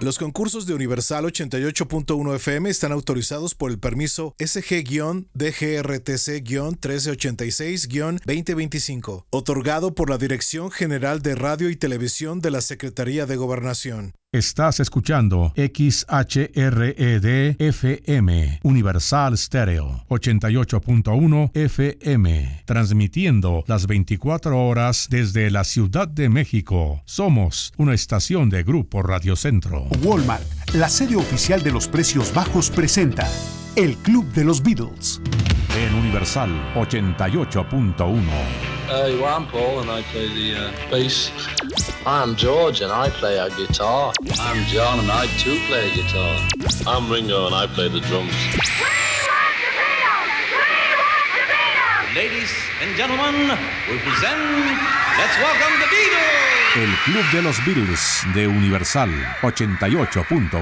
Los concursos de Universal 88.1 FM están autorizados por el permiso SG-DGRTC-1386-2025, otorgado por la Dirección General de Radio y Televisión de la Secretaría de Gobernación. Estás escuchando XHRED-FM, Universal Stereo, 88.1 FM, transmitiendo las 24 horas desde la Ciudad de México. Somos una estación de Grupo Radio Centro. Walmart, la sede oficial de los precios bajos, presenta El Club de los Beatles. En Universal 88.1. I'm Paul and I play the bass. I'm George and I play a guitar. I'm John and I too play guitar. I'm Ringo and I play the drums. Ladies and gentlemen, we present Let's Welcome the Beatles. El Club de los Beatles de Universal 88.1.